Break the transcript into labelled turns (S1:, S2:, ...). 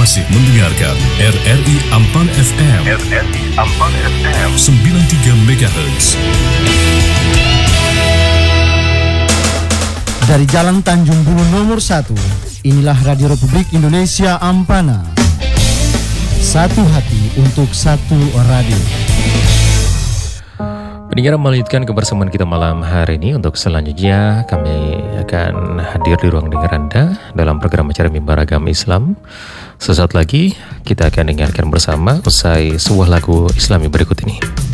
S1: masih mendengarkan RRI Ampan FM. RRI Ampan FM 93 MHz.
S2: Dari Jalan Tanjung Bulu nomor 1, inilah Radio Republik Indonesia Ampana. Satu hati untuk satu radio.
S3: Pendengar, melanjutkan kebersamaan kita malam hari ini. Untuk selanjutnya kami akan hadir di ruang dengar Anda dalam program acara Mimbar Agama Islam. Sesaat lagi kita akan dengarkan bersama usai sebuah lagu Islami berikut ini.